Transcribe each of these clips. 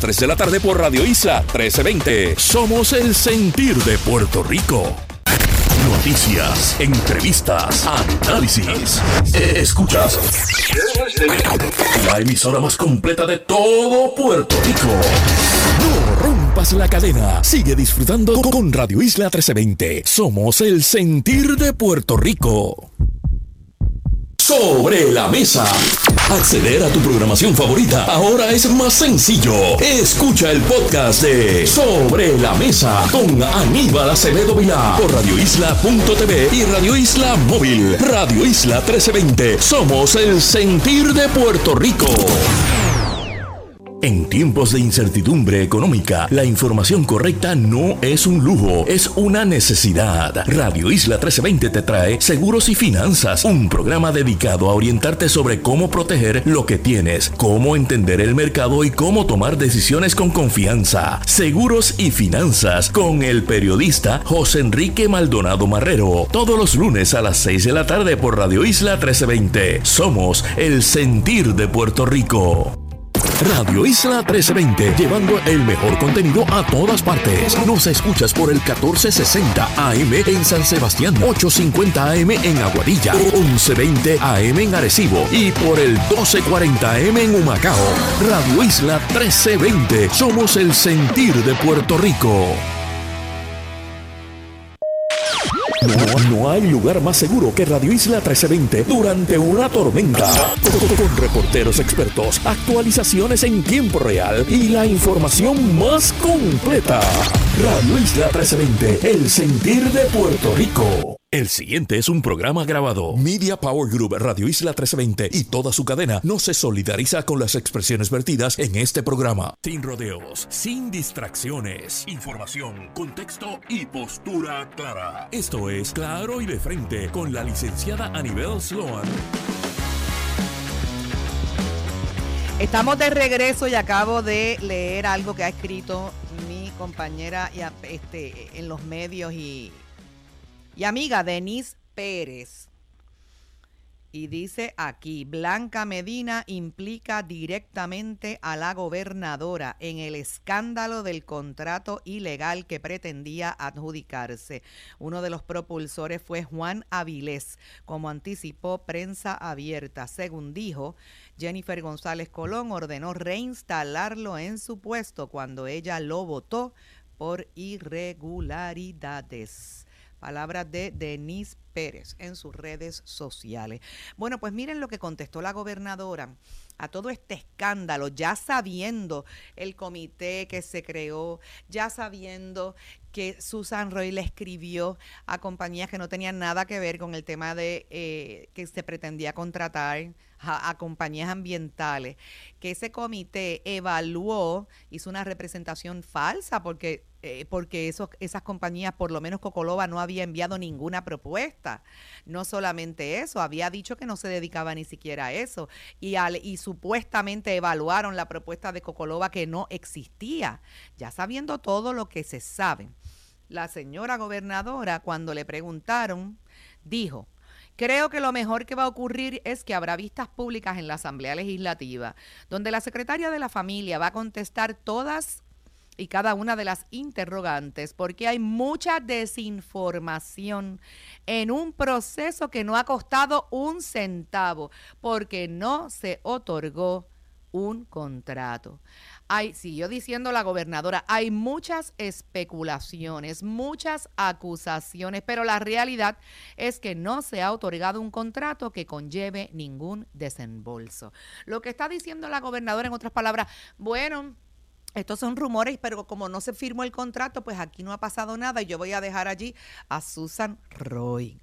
3 de la tarde por Radio Isla 1320. Somos el sentir de Puerto Rico. Noticias, entrevistas, análisis. Escuchas la emisora más completa de todo Puerto Rico. No rompas la cadena. Sigue disfrutando con Radio Isla 1320. Somos el sentir de Puerto Rico. Sobre la mesa. Acceder a tu programación favorita ahora es más sencillo. Escucha el podcast de Sobre la Mesa con Aníbal Acevedo Vilá por radioisla.tv y Radio Isla Móvil. Radio Isla 1320. Somos el sentir de Puerto Rico. En tiempos de incertidumbre económica, la información correcta no es un lujo, es una necesidad. Radio Isla 1320 te trae Seguros y Finanzas, un programa dedicado a orientarte sobre cómo proteger lo que tienes, cómo entender el mercado y cómo tomar decisiones con confianza. Seguros y Finanzas con el periodista José Enrique Maldonado Marrero. Todos los lunes a las 6 de la tarde por Radio Isla 1320. Somos el sentir de Puerto Rico. Radio Isla 1320, llevando el mejor contenido a todas partes. Nos escuchas por el 1460 AM en San Sebastián, 850 AM en Aguadilla, 1120 AM en Arecibo y por el 1240 AM en Humacao. Radio Isla 1320, somos el sentir de Puerto Rico. No hay lugar más seguro que Radio Isla 1320 durante una tormenta. Con reporteros expertos, actualizaciones en tiempo real y la información más completa. Radio Isla 1320, el sentir de Puerto Rico. El siguiente es un programa grabado. Media Power Group, Radio Isla 1320 y toda su cadena no se solidariza con las expresiones vertidas en este programa. Sin rodeos, sin distracciones, información, contexto y postura clara. Esto es Claro y de Frente con la licenciada Anibel Sloan. Estamos de regreso y acabo de leer algo que ha escrito mi compañera en los medios y amiga Denise Pérez. Y dice aquí, Blanca Medina implica directamente a la gobernadora en el escándalo del contrato ilegal que pretendía adjudicarse. Uno de los propulsores fue Juan Avilés, como anticipó Prensa Abierta. Según dijo, Jennifer González Colón ordenó reinstalarlo en su puesto cuando ella lo votó por irregularidades. Palabras de Denise Pérez en sus redes sociales. Bueno, pues miren lo que contestó la gobernadora a todo este escándalo, ya sabiendo el comité que se creó, ya sabiendo que Susan Roy le escribió a compañías que no tenían nada que ver con el tema de que se pretendía contratar a compañías ambientales, que ese comité evaluó, hizo una representación falsa porque esas compañías, por lo menos Cocoloba, no había enviado ninguna propuesta. No solamente eso, había dicho que no se dedicaba ni siquiera a eso y supuestamente evaluaron la propuesta de Cocoloba que no existía. Ya sabiendo todo lo que se sabe, la señora gobernadora, cuando le preguntaron, dijo: creo que lo mejor que va a ocurrir es que habrá vistas públicas en la Asamblea Legislativa, donde la secretaria de la Familia va a contestar todas y cada una de las interrogantes, porque hay mucha desinformación en un proceso que no ha costado un centavo, porque no se otorgó un contrato. Siguió diciendo la gobernadora, hay muchas especulaciones, muchas acusaciones, pero la realidad es que no se ha otorgado un contrato que conlleve ningún desembolso. Lo que está diciendo la gobernadora, en otras palabras, bueno, estos son rumores, pero como no se firmó el contrato, pues aquí no ha pasado nada y yo voy a dejar allí a Susan Roy.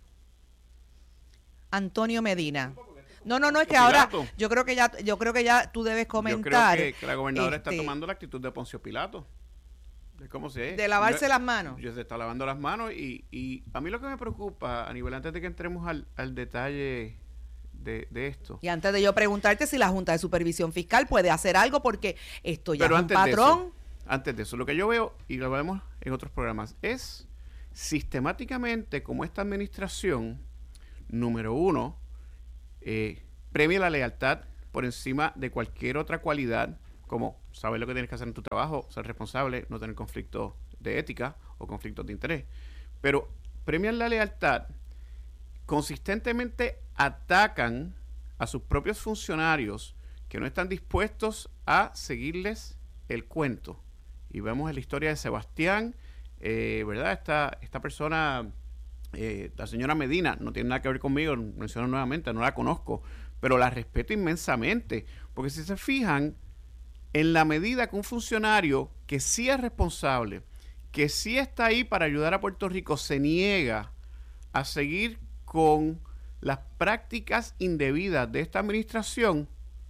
Antonio Medina. No, es que ahora yo creo que ya tú debes comentar. Yo creo que la gobernadora está tomando la actitud de Poncio Pilato. ¿Cómo se es? De lavarse las manos. Yo se está lavando las manos y a mí lo que me preocupa, a nivel antes de que entremos al detalle de esto. Y antes de yo preguntarte si la Junta de Supervisión Fiscal puede hacer algo, porque esto ya pero es un patrón. Antes de eso, lo que yo veo, y lo vemos en otros programas, es sistemáticamente como esta administración, número uno, premia la lealtad por encima de cualquier otra cualidad, como saber lo que tienes que hacer en tu trabajo, ser responsable, no tener conflictos de ética o conflictos de interés. Pero premian la lealtad, consistentemente atacan a sus propios funcionarios que no están dispuestos a seguirles el cuento. Y vemos en la historia de Sebastián, ¿verdad? Esta persona, la señora Medina, no tiene nada que ver conmigo, menciono nuevamente, no la conozco, pero la respeto inmensamente, porque si se fijan, en la medida que un funcionario que sí es responsable, que sí está ahí para ayudar a Puerto Rico, se niega a seguir con las prácticas indebidas de esta administración,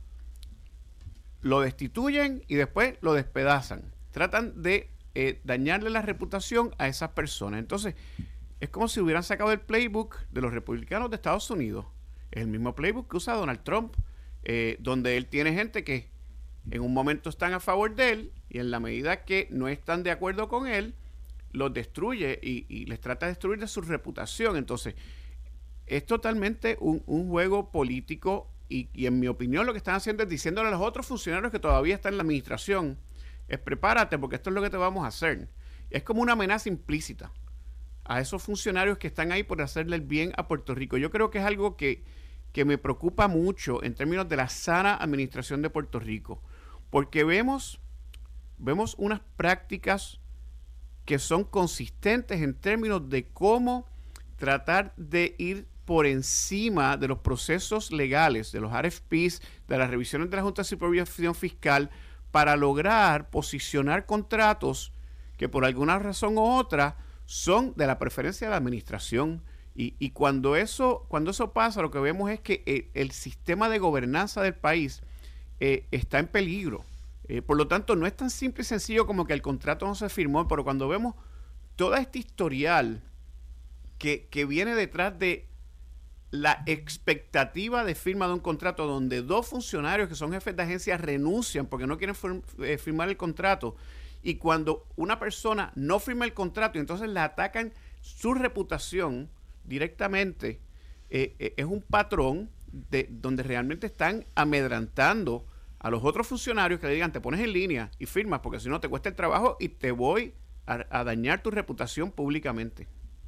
lo destituyen y después lo despedazan. Tratan de dañarle la reputación a esas personas. Entonces, es como si hubieran sacado el playbook de los republicanos de Estados Unidos. Es el mismo playbook que usa Donald Trump, donde él tiene gente que en un momento están a favor de él y en la medida que no están de acuerdo con él, los destruye y les trata de destruir de su reputación. Entonces, es totalmente un juego político y en mi opinión lo que están haciendo es diciéndole a los otros funcionarios que todavía están en la administración, es prepárate porque esto es lo que te vamos a hacer. Es como una amenaza implícita a esos funcionarios que están ahí por hacerle el bien a Puerto Rico. Yo creo que es algo que me preocupa mucho en términos de la sana administración de Puerto Rico, porque vemos unas prácticas que son consistentes en términos de cómo tratar de ir por encima de los procesos legales, de los RFPs, de las revisiones de la Junta de Supervisión Fiscal, para lograr posicionar contratos que por alguna razón u otra son de la preferencia de la administración. Y cuando eso pasa, lo que vemos es que el sistema de gobernanza del país está en peligro. Por lo tanto, no es tan simple y sencillo como que el contrato no se firmó, pero cuando vemos toda esta historial que viene detrás de la expectativa de firma de un contrato donde dos funcionarios que son jefes de agencia renuncian porque no quieren firmar el contrato, y cuando una persona no firma el contrato y entonces le atacan su reputación directamente, es un patrón donde realmente están amedrantando a los otros funcionarios que le digan, te pones en línea y firmas porque si no te cuesta el trabajo y te voy a dañar tu reputación públicamente.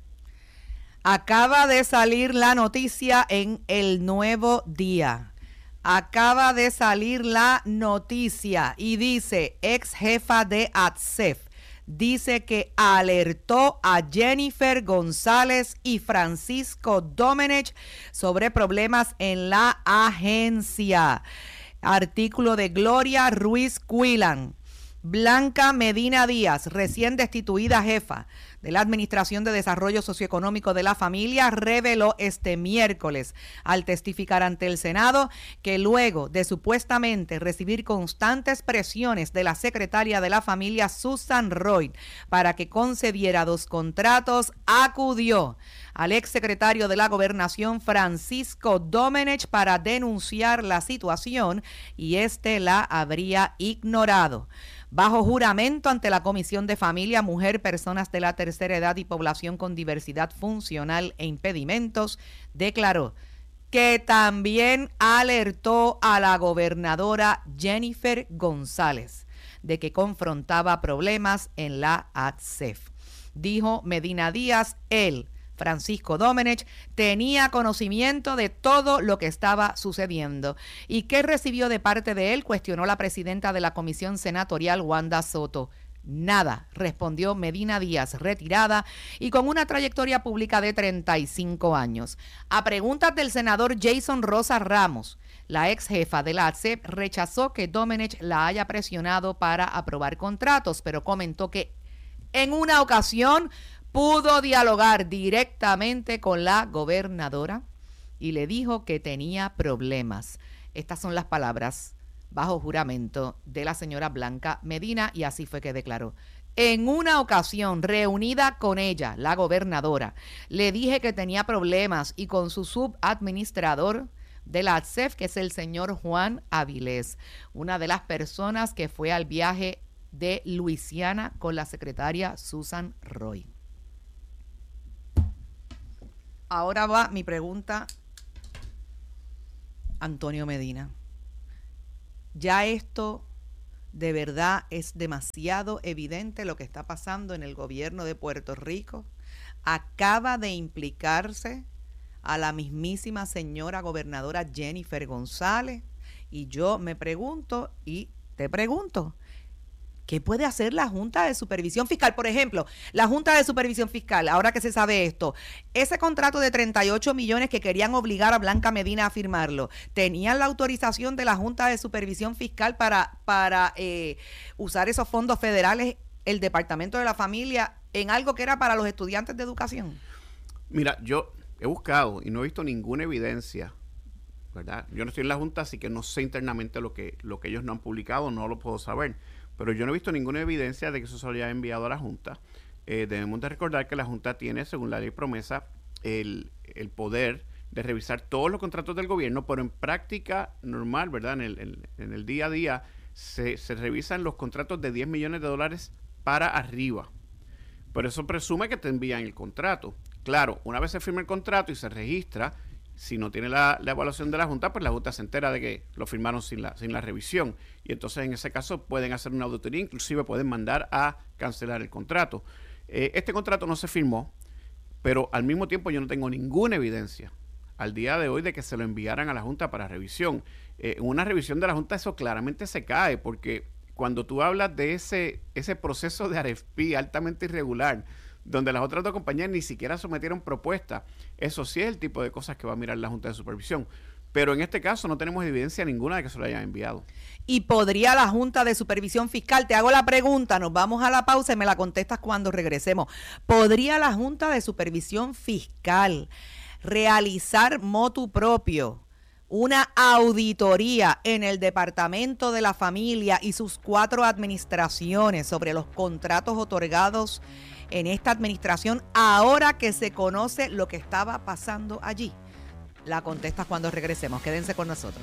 Acaba de salir la noticia en El Nuevo Día. Acaba de salir la noticia y dice, ex jefa de ATSEF, dice que alertó a Jennifer González y Francisco Domenech sobre problemas en la agencia. Artículo de Gloria Ruiz Cuilan. Blanca Medina Díaz, recién destituida jefa de la Administración de Desarrollo Socioeconómico de la Familia, reveló este miércoles al testificar ante el Senado que luego de supuestamente recibir constantes presiones de la secretaria de la Familia, Susan Roy, para que concediera 2 contratos, acudió al exsecretario de la Gobernación, Francisco Domenech, para denunciar la situación y este la habría ignorado. Bajo juramento ante la Comisión de Familia, Mujer, Personas de la Tercera Edad y Población con Diversidad Funcional e Impedimentos, declaró que también alertó a la gobernadora Jennifer González de que confrontaba problemas en la ATSEF. Dijo Medina Díaz, Francisco Domenech, tenía conocimiento de todo lo que estaba sucediendo. ¿Y qué recibió de parte de él?, cuestionó la presidenta de la Comisión Senatorial, Wanda Soto. Nada, respondió Medina Díaz, retirada y con una trayectoria pública de 35 años. A preguntas del senador Jason Rosa Ramos, la ex jefa de la ATSEF rechazó que Domenech la haya presionado para aprobar contratos, pero comentó que en una ocasión pudo dialogar directamente con la gobernadora y le dijo que tenía problemas. Estas son las palabras bajo juramento de la señora Blanca Medina y así fue que declaró. En una ocasión, reunida con ella, la gobernadora, le dije que tenía problemas y con su subadministrador de la ATSEF, que es el señor Juan Avilés, una de las personas que fue al viaje de Luisiana con la secretaria Susan Roy. Ahora va mi pregunta, Antonio Medina. Ya esto De verdad es demasiado evidente lo que está pasando en el gobierno de Puerto Rico. Acaba de implicarse a la mismísima señora gobernadora Jennifer González. Y yo me pregunto y te pregunto, ¿qué puede hacer la Junta de Supervisión Fiscal? Por ejemplo, la Junta de Supervisión Fiscal, ahora que se sabe esto, ese contrato de 38 millones que querían obligar a Blanca Medina a firmarlo, ¿tenían la autorización de la Junta de Supervisión Fiscal para usar esos fondos federales, el Departamento de la Familia, en algo que era para los estudiantes de educación? Mira, yo he buscado y no he visto ninguna evidencia, ¿verdad? Yo no estoy en la Junta, así que no sé internamente lo que ellos no han publicado, no lo puedo saber. Pero yo no he visto ninguna evidencia de que eso se haya enviado a la Junta. Debemos de recordar que la Junta tiene, según la ley promesa, el poder de revisar todos los contratos del gobierno, pero en práctica normal, ¿verdad? En el día a día se revisan los contratos de $10 millones para arriba. Por eso presume que te envían el contrato. Claro, una vez se firma el contrato y se registra, si no tiene la evaluación de la Junta, pues la Junta se entera de que lo firmaron sin la revisión. Y entonces en ese caso pueden hacer una auditoría, inclusive pueden mandar a cancelar el contrato. Este contrato no se firmó, pero al mismo tiempo yo no tengo ninguna evidencia al día de hoy de que se lo enviaran a la Junta para revisión. En una revisión de la Junta eso claramente se cae, porque cuando tú hablas de ese proceso de RFP altamente irregular, donde las otras dos compañías ni siquiera sometieron propuestas, eso sí es el tipo de cosas que va a mirar la Junta de Supervisión. Pero en este caso no tenemos evidencia ninguna de que se lo hayan enviado. ¿Y podría la Junta de Supervisión Fiscal, te hago la pregunta, nos vamos a la pausa y me la contestas cuando regresemos, ¿podría la Junta de Supervisión Fiscal realizar motu propio una auditoría en el Departamento de la Familia y sus 4 administraciones sobre los contratos otorgados en esta administración, ahora que se conoce lo que estaba pasando allí? La contestas cuando regresemos. Quédense con nosotros.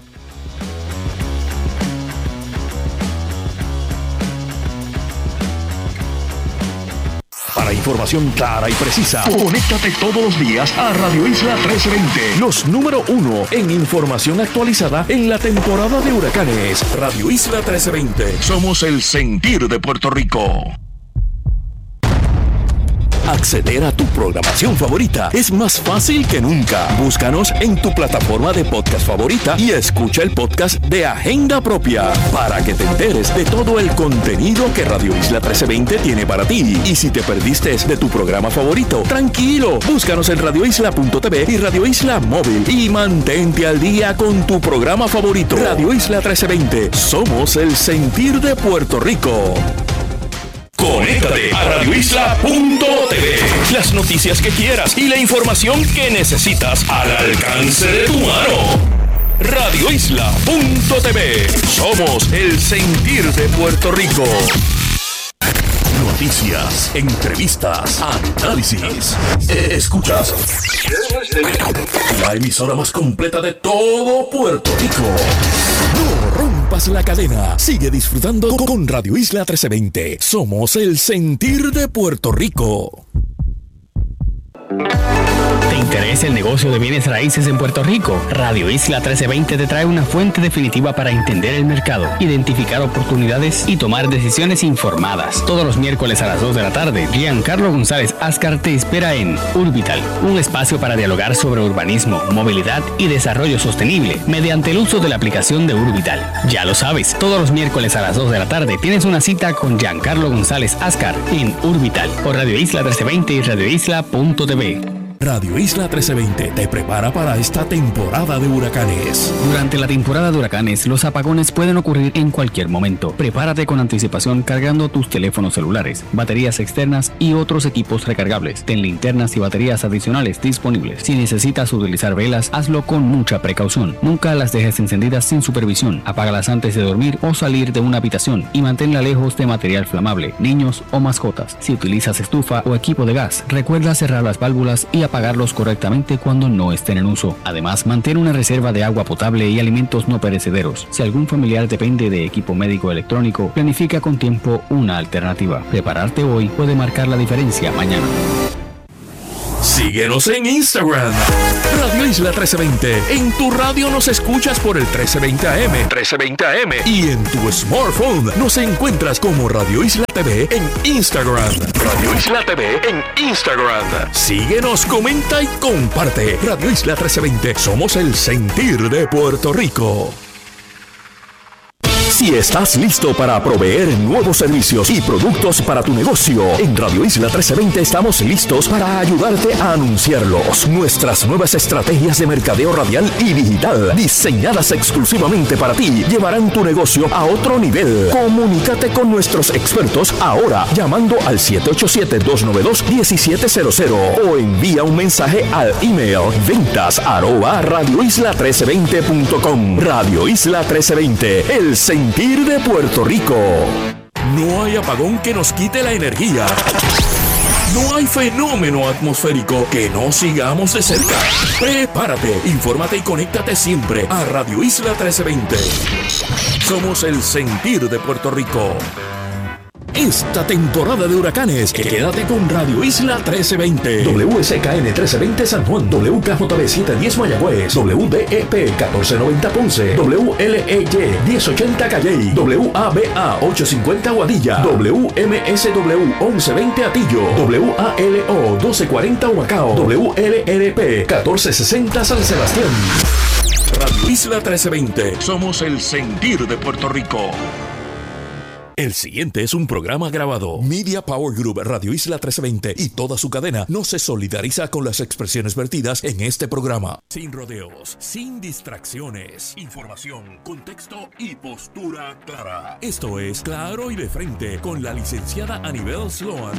Para información clara y precisa, conéctate todos los días a Radio Isla 1320. Los número 1 en información actualizada en la temporada de huracanes. Radio Isla 1320. Somos el sentir de Puerto Rico. Acceder a tu programación favorita es más fácil que nunca. Búscanos en tu plataforma de podcast favorita y escucha el podcast de Agenda Propia para que te enteres de todo el contenido que Radio Isla 1320 tiene para ti. Y si te perdiste de tu programa favorito, tranquilo, búscanos en radioisla.tv y Radio Isla Móvil y mantente al día con tu programa favorito. Radio Isla 1320, somos el sentir de Puerto Rico. Conéctate a radioisla.tv. Las noticias que quieras y la información que necesitas al alcance de tu mano. Radioisla.tv. Somos el sentir de Puerto Rico. Noticias, entrevistas, análisis. Escuchas la emisora más completa de todo Puerto Rico. No rompas la cadena. Sigue disfrutando con Radio Isla 1320. Somos el sentir de Puerto Rico. ¿Te interesa el negocio de bienes raíces en Puerto Rico? Radio Isla 1320 te trae una fuente definitiva para entender el mercado, identificar oportunidades y tomar decisiones informadas. Todos los miércoles a las 2 de la tarde, Giancarlo González Ascar te espera en Urbital, un espacio para dialogar sobre urbanismo, movilidad y desarrollo sostenible mediante el uso de la aplicación de Urbital. Ya lo sabes, todos los miércoles a las 2 de la tarde tienes una cita con Giancarlo González Ascar en Urbital por Radio Isla 1320 y radioisla.tv. Radio Isla 1320 te prepara para esta temporada de huracanes. Durante la temporada de huracanes, los apagones pueden ocurrir en cualquier momento. Prepárate con anticipación cargando tus teléfonos celulares, baterías externas y otros equipos recargables. Ten linternas y baterías adicionales disponibles. Si necesitas utilizar velas, hazlo con mucha precaución. Nunca las dejes encendidas sin supervisión. Apágalas antes de dormir o salir de una habitación y manténla lejos de material flamable, niños o mascotas. Si utilizas estufa o equipo de gas, recuerda cerrar las válvulas y apagarlos correctamente cuando no estén en uso. Además, mantén una reserva de agua potable y alimentos no perecederos. Si algún familiar depende de equipo médico electrónico, planifica con tiempo una alternativa. Prepararte hoy puede marcar la diferencia mañana. Síguenos en Instagram, Radio Isla 1320. En tu radio nos escuchas por el 1320 AM. Y en tu smartphone nos encuentras como Radio Isla TV en Instagram. Radio Isla TV en Instagram. Síguenos, comenta y comparte. Radio Isla 1320. Somos el sentir de Puerto Rico. Si estás listo para proveer nuevos servicios y productos para tu negocio, en Radio Isla 1320 estamos listos para ayudarte a anunciarlos. Nuestras nuevas estrategias de mercadeo radial y digital, diseñadas exclusivamente para ti, llevarán tu negocio a otro nivel. Comunícate con nuestros expertos ahora llamando al 787-292-1700 o envía un mensaje al email ventas@radioisla1320.com. Radio Isla 1320, el sentir de Puerto Rico. No hay apagón que nos quite la energía. No hay fenómeno atmosférico que no sigamos de cerca. Prepárate, infórmate y conéctate siempre a Radio Isla 1320. Somos el sentir de Puerto Rico. Esta temporada de huracanes, quédate con Radio Isla 1320. WSKN 1320 San Juan, WKJB 710 Mayagüez, WDEP 1490 Ponce, WLEY 1080 Calley, WABA 850 Guadilla, WMSW 1120 Atillo, WALO 1240 Humacao, WLRP 1460 San Sebastián. Radio Isla 1320. Somos el sentir de Puerto Rico. El siguiente es un programa grabado. Media Power Group, Radio Isla 1320 y toda su cadena no se solidariza con las expresiones vertidas en este programa. Sin rodeos, sin distracciones, información, contexto y postura clara. Esto es Claro y de Frente con la licenciada Anibel Sloan.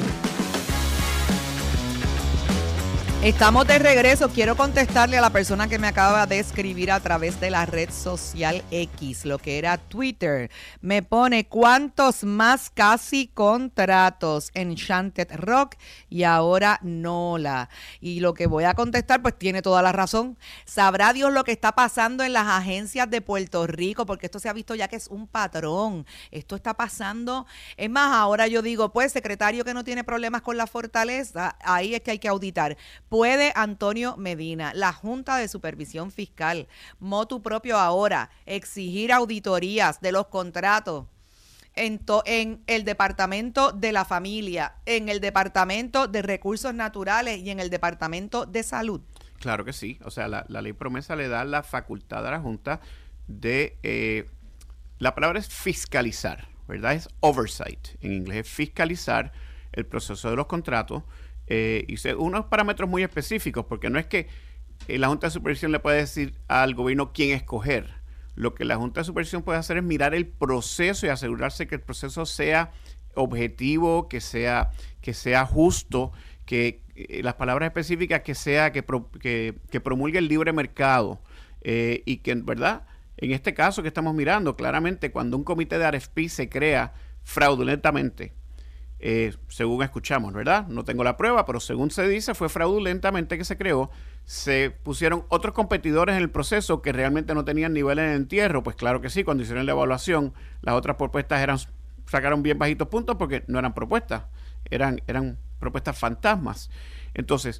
Estamos de regreso. Quiero contestarle a la persona que me acaba de escribir a través de la red social X, lo que era Twitter. Me pone cuántos más casi contratos en Enchanted Rock y ahora Nola. Y lo que voy a contestar pues tiene toda la razón. Sabrá Dios lo que está pasando en las agencias de Puerto Rico, porque esto se ha visto ya que es un patrón. Esto está pasando. Es más, ahora yo digo, pues secretario que no tiene problemas con la fortaleza, ahí es que hay que auditar. Puede Antonio Medina, la Junta de Supervisión Fiscal, motu propio ahora, exigir auditorías de los contratos en el Departamento de la Familia, en el Departamento de Recursos Naturales y en el Departamento de Salud. Claro que sí. O sea, la ley promesa le da la facultad a la Junta de... la palabra es fiscalizar, ¿verdad? Es oversight. En inglés es fiscalizar el proceso de los contratos. Y unos parámetros muy específicos, porque no es que la Junta de Supervisión le puede decir al gobierno quién escoger. Lo que la Junta de Supervisión puede hacer es mirar el proceso y asegurarse que el proceso sea objetivo, que sea justo, que las palabras específicas que promulgue el libre mercado y que, ¿verdad? En este caso que estamos mirando, claramente cuando un comité de RFP se crea fraudulentamente, según escuchamos, ¿verdad? No tengo la prueba, pero según se dice, fue fraudulentamente que se creó. Se pusieron otros competidores en el proceso que realmente no tenían niveles de entierro. Pues claro que sí, cuando hicieron la evaluación, las otras propuestas sacaron bien bajitos puntos porque no eran propuestas, eran propuestas fantasmas. Entonces,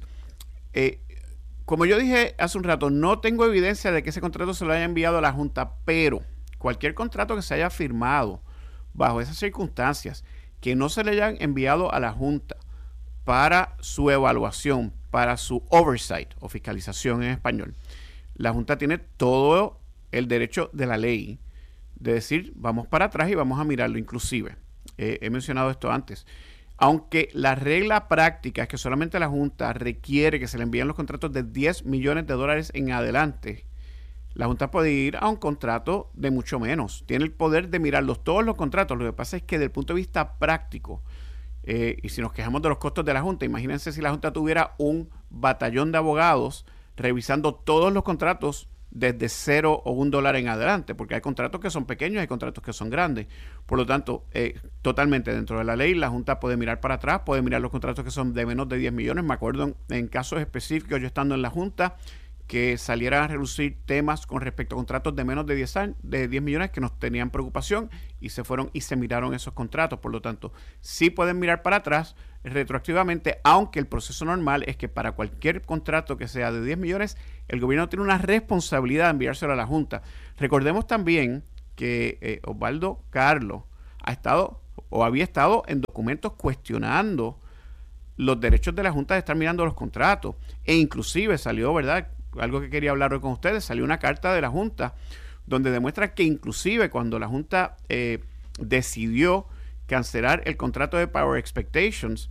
como yo dije hace un rato, no tengo evidencia de que ese contrato se lo haya enviado a la Junta, pero cualquier contrato que se haya firmado bajo esas circunstancias, que no se le hayan enviado a la Junta para su evaluación, para su oversight o fiscalización en español, la Junta tiene todo el derecho de la ley de decir, vamos para atrás y vamos a mirarlo. Inclusive, he mencionado esto antes, aunque la regla práctica es que solamente la Junta requiere que se le envíen los contratos de $10 millones en adelante, la Junta puede ir a un contrato de mucho menos. Tiene el poder de mirarlos todos los contratos. Lo que pasa es que desde el punto de vista práctico, y si nos quejamos de los costos de la Junta, imagínense si la Junta tuviera un batallón de abogados revisando todos los contratos desde $0 o $1 en adelante, porque hay contratos que son pequeños y hay contratos que son grandes. Por lo tanto, totalmente dentro de la ley, la Junta puede mirar para atrás, puede mirar los contratos que son de menos de 10 millones. Me acuerdo en casos específicos, yo estando en la Junta, que salieran a relucir temas con respecto a contratos de menos de 10 millones que nos tenían preocupación y se fueron y se miraron esos contratos. Por lo tanto, sí pueden mirar para atrás retroactivamente, aunque el proceso normal es que para cualquier contrato que sea de 10 millones, el gobierno tiene una responsabilidad de enviárselo a la Junta. Recordemos también que Osvaldo Carlos había estado en documentos cuestionando los derechos de la Junta de estar mirando los contratos, e inclusive salió, ¿verdad?, algo que quería hablar hoy con ustedes, salió una carta de la Junta donde demuestra que inclusive cuando la Junta decidió cancelar el contrato de Power Expectations,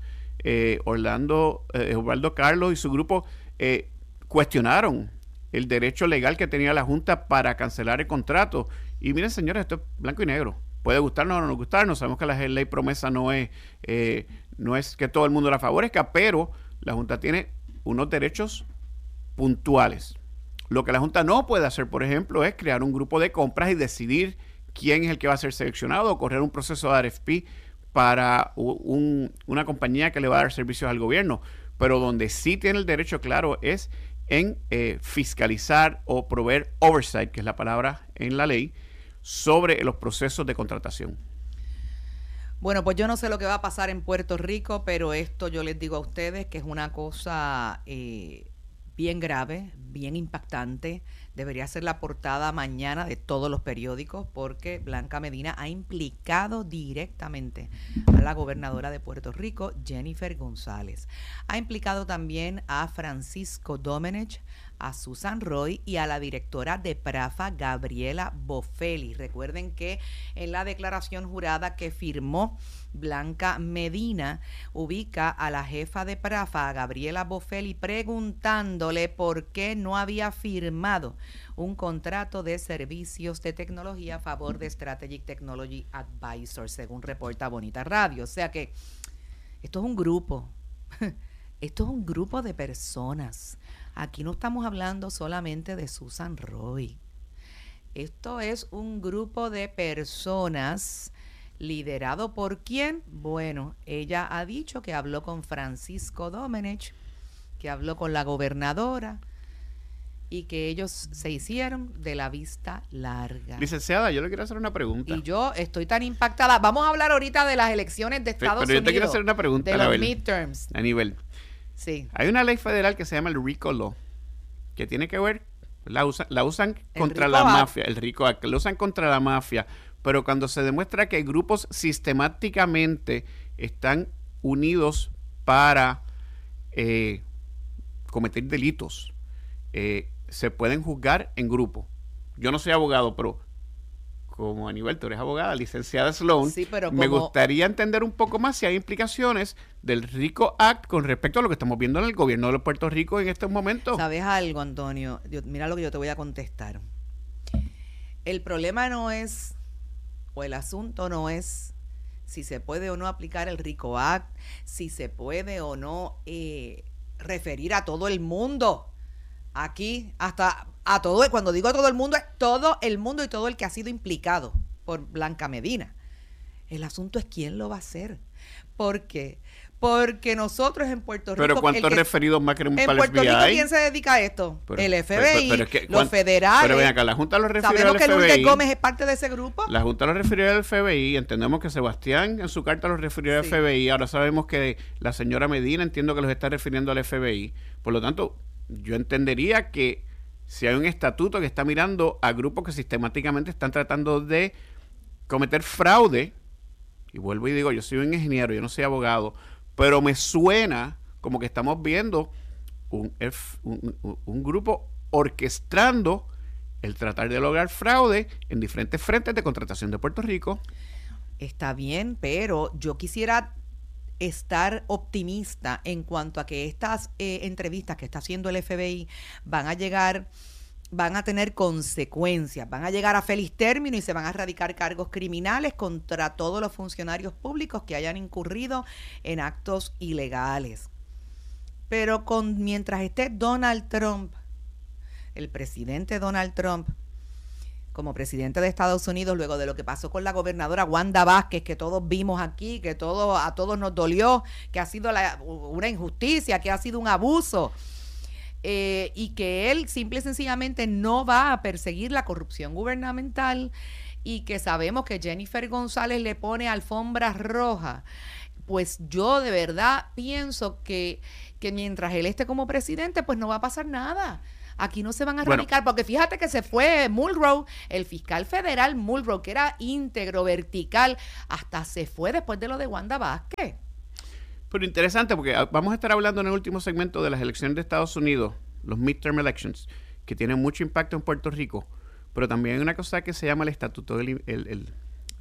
Osvaldo Carlos y su grupo cuestionaron el derecho legal que tenía la Junta para cancelar el contrato. Y miren, señores, esto es blanco y negro. Puede gustarnos o no gustarnos. Sabemos que la ley promesa no es que todo el mundo la favorezca, pero la Junta tiene unos derechos puntuales. Lo que la Junta no puede hacer, por ejemplo, es crear un grupo de compras y decidir quién es el que va a ser seleccionado o correr un proceso de RFP para una compañía que le va a dar servicios al gobierno. Pero donde sí tiene el derecho claro es en fiscalizar o proveer oversight, que es la palabra en la ley, sobre los procesos de contratación. Bueno, pues yo no sé lo que va a pasar en Puerto Rico, pero esto yo les digo a ustedes que es una cosa bien grave, bien impactante. Debería ser la portada mañana de todos los periódicos, porque Blanca Medina ha implicado directamente a la gobernadora de Puerto Rico, Jennifer González. Ha implicado también a Francisco Domenech, a Susan Roy y a la directora de PRAFA, Gabriela Bofelli. Recuerden que en la declaración jurada que firmó Blanca Medina, ubica a la jefa de PRAFA, a Gabriela Bofelli, preguntándole por qué no había firmado un contrato de servicios de tecnología a favor de Strategic Technology Advisors, según reporta Bonita Radio. O sea que esto es un grupo, esto es un grupo de personas. Aquí no estamos hablando solamente de Susan Roy. Esto es un grupo de personas liderado por ¿quién? Bueno, ella ha dicho que habló con Francisco Domenech, que habló con la gobernadora y que ellos se hicieron de la vista larga. Licenciada, yo le quiero hacer una pregunta. Y yo estoy tan impactada. Vamos a hablar ahorita de las elecciones de Estados Unidos. Pero yo te quiero hacer una pregunta. De los midterms. A nivel. Sí. Hay una ley federal que se llama el RICO Law, que tiene que ver, la usan contra la mafia, el RICO Act, la usan contra la mafia, pero cuando se demuestra que grupos sistemáticamente están unidos para cometer delitos, se pueden juzgar en grupo. Yo no soy abogado, pero como Aníbal, tú eres abogada, licenciada Sloan, sí, pero me gustaría entender un poco más si hay implicaciones del RICO Act con respecto a lo que estamos viendo en el gobierno de Puerto Rico en estos momentos. ¿Sabes algo, Antonio? Mira lo que yo te voy a contestar. El problema no es, o el asunto no es si se puede o no aplicar el RICO Act, si se puede o no referir a todo el mundo. Aquí, hasta a todo, cuando digo a todo el mundo, es todo el mundo y todo el que ha sido implicado por Blanca Medina. El asunto es quién lo va a hacer. ¿Por qué? Porque nosotros en Puerto Rico... ¿Pero cuántos referidos más queremos para el FBI? En Puerto Rico, ¿quién se dedica a esto? El FBI, pero es que, los federales. Pero ven acá, la Junta lo refirió al FBI. ¿Sabemos que Lourdes Gómez es parte de ese grupo? La Junta lo refirió al FBI. Entendemos que Sebastián en su carta lo refirió al FBI. Ahora sabemos que la señora Medina, entiendo que los está refiriendo al FBI. Por lo tanto, yo entendería que si hay un estatuto que está mirando a grupos que sistemáticamente están tratando de cometer fraude, y vuelvo y digo, yo soy un ingeniero, yo no soy abogado, pero me suena como que estamos viendo un grupo orquestando el tratar de lograr fraude en diferentes frentes de contratación de Puerto Rico. Está bien, pero yo quisiera estar optimista en cuanto a que estas entrevistas que está haciendo el FBI van a tener consecuencias, van a llegar a feliz término y se van a radicar cargos criminales contra todos los funcionarios públicos que hayan incurrido en actos ilegales. Pero mientras esté Donald Trump, el presidente Donald Trump, como presidente de Estados Unidos, luego de lo que pasó con la gobernadora Wanda Vázquez, que todos vimos aquí, que a todos nos dolió, que ha sido una injusticia, que ha sido un abuso, y que él simple y sencillamente no va a perseguir la corrupción gubernamental, y que sabemos que Jennifer González le pone alfombras rojas, pues yo de verdad pienso que mientras él esté como presidente, pues no va a pasar nada. Aquí no se van a radicar, porque fíjate que se fue Mulrow, el fiscal federal Mulrow, que era íntegro, vertical, hasta se fue después de lo de Wanda Vázquez. Pero interesante, porque vamos a estar hablando en el último segmento de las elecciones de Estados Unidos, los midterm elections, que tienen mucho impacto en Puerto Rico, pero también hay una cosa que se llama el estatuto del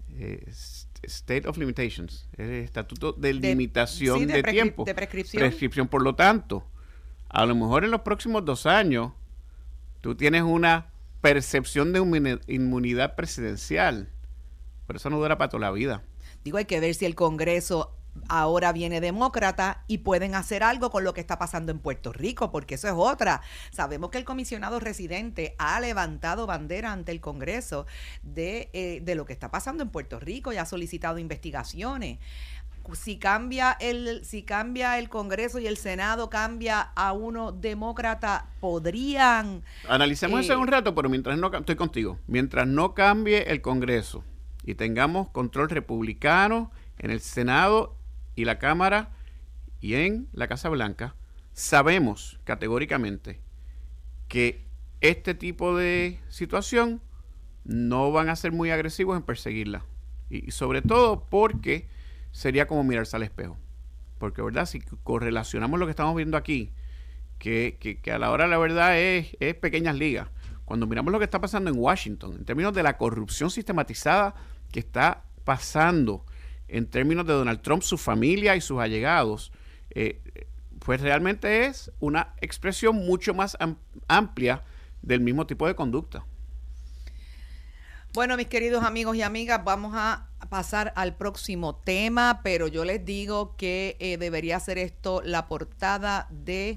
State of Limitations, el estatuto de limitación de tiempo, de prescripción. Por lo tanto, a lo mejor en los próximos 2 años tú tienes una percepción de inmunidad presidencial, pero eso no dura para toda la vida. Digo, hay que ver si el Congreso ahora viene demócrata y pueden hacer algo con lo que está pasando en Puerto Rico, porque eso es otra. Sabemos que el comisionado residente ha levantado bandera ante el Congreso de lo que está pasando en Puerto Rico y ha solicitado investigaciones. Si cambia el Congreso y el Senado cambia a uno demócrata, podrían... Analicemos eso en un rato, pero estoy contigo. Mientras no cambie el Congreso y tengamos control republicano en el Senado y la Cámara y en la Casa Blanca, sabemos categóricamente que este tipo de situación no van a ser muy agresivos en perseguirla. Y sobre todo porque sería como mirarse al espejo. Porque, ¿verdad? Si correlacionamos lo que estamos viendo aquí, que a la hora de la verdad es pequeñas ligas. Cuando miramos lo que está pasando en Washington, en términos de la corrupción sistematizada que está pasando, en términos de Donald Trump, su familia y sus allegados, pues realmente es una expresión mucho más amplia del mismo tipo de conducta. Bueno, mis queridos amigos y amigas, vamos a pasar al próximo tema, pero yo les digo que debería ser esto la portada de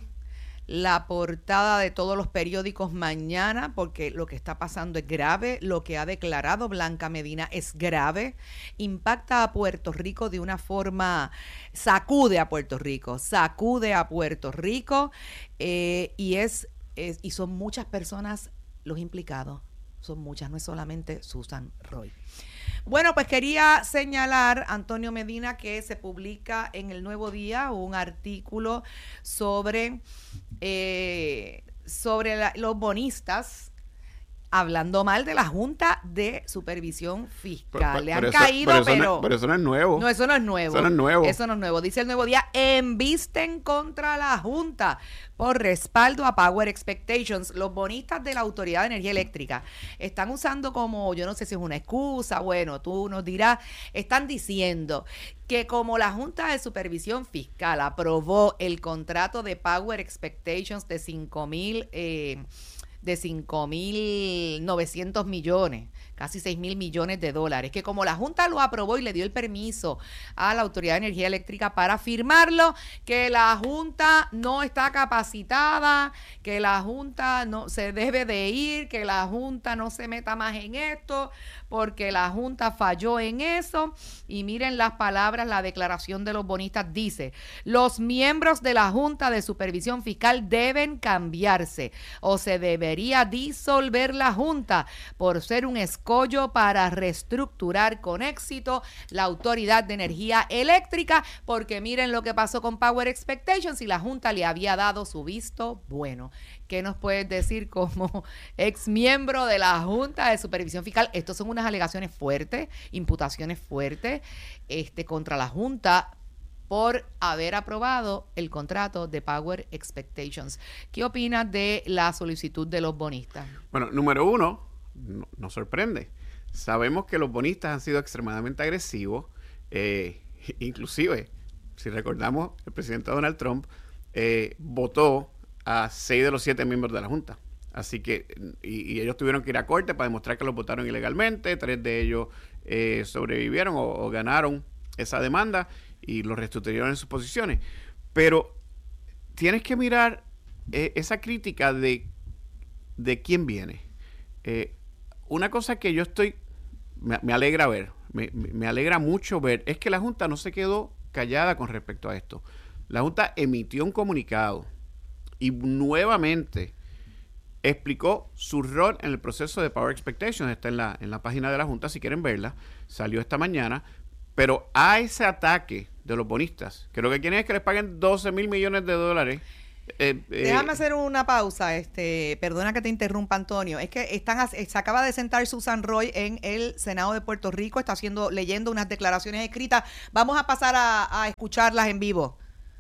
todos los periódicos mañana, porque lo que está pasando es grave, lo que ha declarado Blanca Medina es grave, impacta a Puerto Rico de una forma, sacude a Puerto Rico, y son muchas personas los implicados, son muchas, no es solamente Susan Roy. Bueno, pues quería señalar, Antonio Medina, que se publica en El Nuevo Día un artículo sobre los bonistas hablando mal de la Junta de Supervisión Fiscal. Le han caído, pero eso no es nuevo. No, eso no es nuevo. Eso no es nuevo. Eso no es nuevo. Dice El Nuevo Día, embisten contra la Junta por respaldo a Power Expectations. Los bonistas de la Autoridad de Energía Eléctrica están usando como, yo no sé si es una excusa, bueno, tú nos dirás, están diciendo que como la Junta de Supervisión Fiscal aprobó el contrato de Power Expectations de 5.900 millones, casi 6.000 millones de dólares, que como la Junta lo aprobó y le dio el permiso a la Autoridad de Energía Eléctrica para firmarlo, que la Junta no está capacitada, que la Junta no se debe de ir, que la Junta no se meta más en esto, porque la Junta falló en eso. Y miren las palabras, la declaración de los bonistas dice: los miembros de la Junta de Supervisión Fiscal deben cambiarse o se debería disolver la Junta por ser un escollo para reestructurar con éxito la Autoridad de Energía Eléctrica, porque miren lo que pasó con Power Expectations y la Junta le había dado su visto bueno. ¿Qué nos puedes decir como ex miembro de la Junta de Supervisión Fiscal? Estos son unas alegaciones fuertes, imputaciones fuertes contra la Junta por haber aprobado el contrato de Power Expectations. ¿Qué opinas de la solicitud de los bonistas? Bueno, número uno, nos sorprende. Sabemos que los bonistas han sido extremadamente agresivos, inclusive, si recordamos, el presidente Donald Trump votó a 6 de los 7 miembros de la Junta. Así que, y ellos tuvieron que ir a corte para demostrar que los votaron ilegalmente. 3 de ellos sobrevivieron o ganaron esa demanda y los reestructuraron en sus posiciones. Pero tienes que mirar esa crítica de quién viene. Una cosa que yo me alegra ver, me alegra mucho ver, es que la Junta no se quedó callada con respecto a esto. La Junta emitió un comunicado y nuevamente explicó su rol en el proceso de Power Expectations. Está en la página de la Junta, si quieren verla. Salió esta mañana. Pero a ese ataque de los bonistas, que lo que quieren es que les paguen $12,000 millones de dólares. Déjame hacer una pausa, perdona que te interrumpa, Antonio. Es que se acaba de sentar Susan Roy en el Senado de Puerto Rico, está leyendo unas declaraciones escritas. Vamos a pasar a escucharlas en vivo.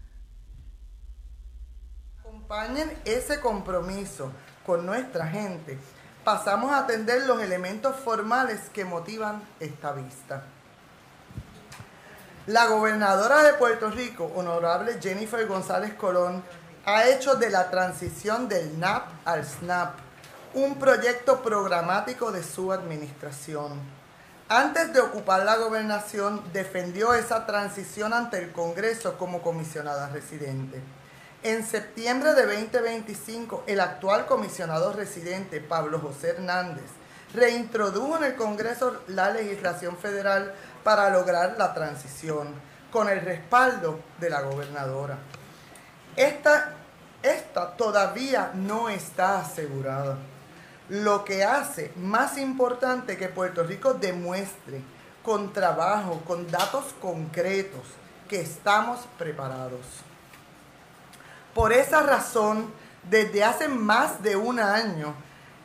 Acompañen ese compromiso con nuestra gente. Pasamos a atender los elementos formales que motivan esta vista. La gobernadora de Puerto Rico, honorable Jennifer González Colón, ha hecho de la transición del NAP al SNAP un proyecto programático de su administración. Antes de ocupar la gobernación, defendió esa transición ante el Congreso como comisionada residente. En septiembre de 2025, el actual comisionado residente, Pablo José Hernández, reintrodujo en el Congreso la legislación federal para lograr la transición, con el respaldo de la gobernadora. Esta todavía no está asegurada, lo que hace más importante que Puerto Rico demuestre con trabajo, con datos concretos, que estamos preparados. Por esa razón, desde hace más de un año,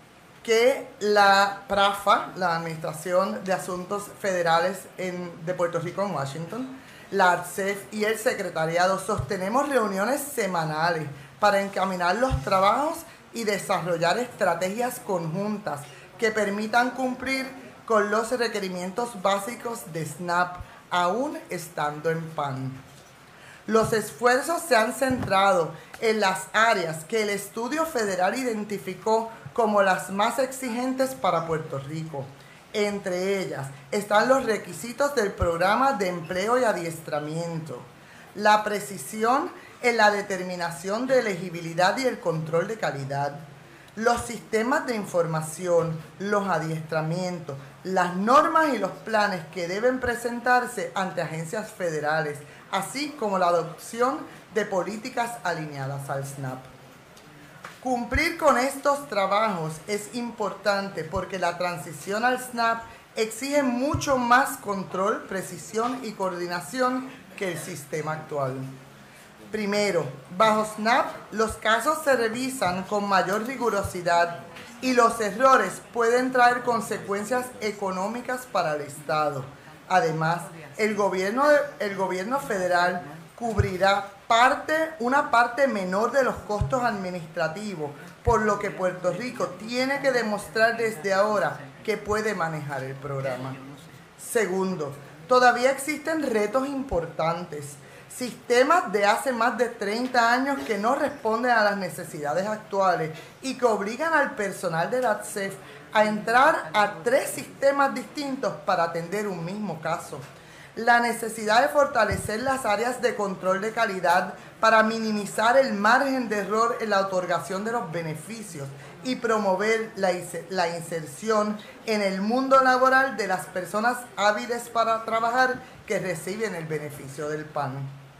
que la PRAFA, la Administración de Asuntos Federales de Puerto Rico en Washington, la ARCEF y el Secretariado sostenemos reuniones semanales para encaminar los trabajos y desarrollar estrategias conjuntas que permitan cumplir con los requerimientos básicos de SNAP, aún estando en PAN. Los esfuerzos se han centrado en las áreas que el estudio federal identificó como las más exigentes para Puerto Rico. Entre ellas están los requisitos del programa de empleo y adiestramiento, la precisión en la determinación de elegibilidad y el control de calidad, los sistemas de información, los adiestramientos, las normas y los planes que deben presentarse ante agencias federales, así como la adopción de políticas alineadas al SNAP. Cumplir con estos trabajos es importante porque la transición al SNAP exige mucho más control, precisión y coordinación que el sistema actual. Primero, bajo SNAP, los casos se revisan con mayor rigurosidad y los errores pueden traer consecuencias económicas para el Estado. Además, el gobierno federal cubrirá una parte menor de los costos administrativos, por lo que Puerto Rico tiene que demostrar desde ahora que puede manejar el programa. Segundo, todavía existen retos importantes. Sistemas de hace más de 30 años que no responden a las necesidades actuales y que obligan al personal de la ATSEF a entrar a 3 sistemas distintos para atender un mismo caso. La necesidad de fortalecer las áreas de control de calidad para minimizar el margen de error en la otorgación de los beneficios y promover la inserción en el mundo laboral de las personas hábiles para trabajar que reciben el beneficio del PAN.